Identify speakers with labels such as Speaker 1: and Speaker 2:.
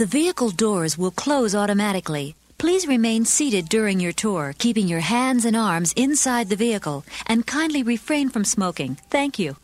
Speaker 1: The vehicle doors will close automatically. Please remain seated during your tour, keeping your hands and arms inside the vehicle, and kindly refrain from smoking. Thank you.